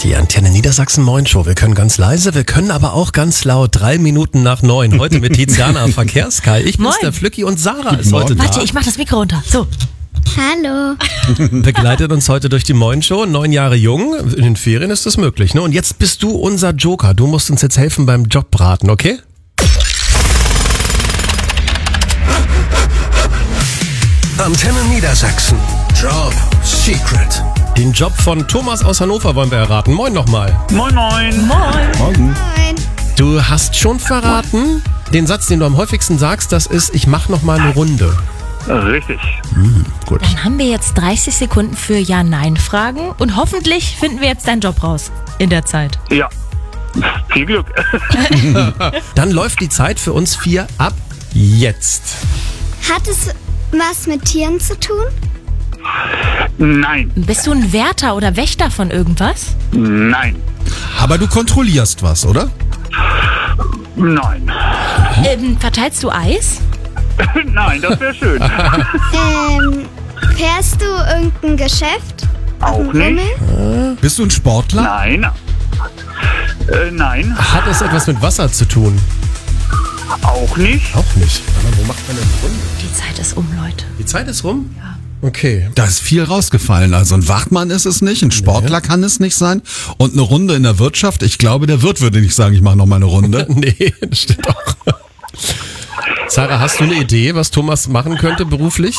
Die Antenne Niedersachsen Moin Show. Wir können ganz leise, wir können aber auch ganz laut. 3 Minuten nach 9. Heute mit Tiziana Verkehrskai. Ich bin's, der Flücki, und Sarah ist heute da. Warte, ich mach das Mikro runter. So. Hallo. Begleitet uns heute durch die Moin Show. 9 Jahre jung. In den Ferien ist das möglich, ne? Und jetzt bist du unser Joker. Du musst uns jetzt helfen beim Jobraten, okay? Antenne Niedersachsen. Job Secret. Den Job von Thomas aus Hannover wollen wir erraten. Moin nochmal. Moin, moin. Moin. Du hast schon verraten, den Satz, den du am häufigsten sagst, das ist, ich mach noch mal eine Runde. Richtig. Gut. Dann haben wir jetzt 30 Sekunden für Ja-Nein-Fragen und hoffentlich finden wir jetzt deinen Job raus in der Zeit. Ja. Viel Glück. Dann läuft die Zeit für uns 4 ab jetzt. Hat es was mit Tieren zu tun? Nein. Bist du ein Wärter oder Wächter von irgendwas? Nein. Aber du kontrollierst was, oder? Nein. Verteilst du Eis? Nein, das wäre schön. Fährst du irgendein Geschäft? Auch nicht. Bist du ein Sportler? Nein. Nein. Hat es etwas mit Wasser zu tun? Auch nicht. Auch nicht. Aber wo macht man denn eine Runde? Die Zeit ist um, Leute. Die Zeit ist rum? Ja. Okay. Da ist viel rausgefallen. Also ein Wachmann ist es nicht, ein Sportler kann es nicht sein. Und eine Runde in der Wirtschaft, ich glaube, der Wirt würde nicht sagen, ich mache noch mal eine Runde. Nee, das stimmt auch. Sarah, hast du eine Idee, was Thomas machen könnte beruflich?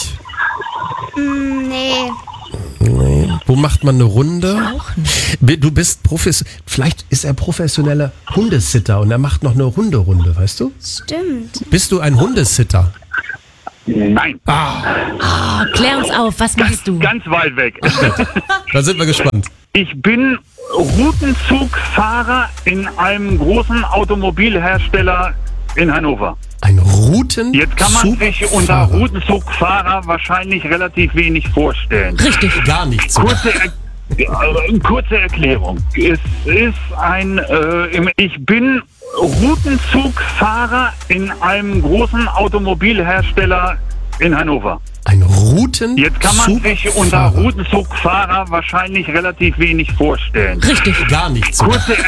Nee. Nee. Wo macht man eine Runde? Auch nicht. Du bist vielleicht ist er professioneller Hundesitter und er macht noch eine Runde, weißt du? Stimmt. Bist du ein Hundesitter? Nein. Klär uns auf, was machst du? Ganz weit weg. Da sind wir gespannt. Ich bin Routenzugfahrer in einem großen Automobilhersteller in Hannover. Ein Routenzugfahrer. Jetzt kann man sich unter Routenzugfahrer wahrscheinlich relativ wenig vorstellen. Richtig. Gar nicht so. Kurze Erklärung. Es ist ich bin Routenzugfahrer in einem großen Automobilhersteller in Hannover. Ein Routenzugfahrer. Jetzt kann man sich unter Routenzugfahrer wahrscheinlich relativ wenig vorstellen. Richtig. Gar nicht so.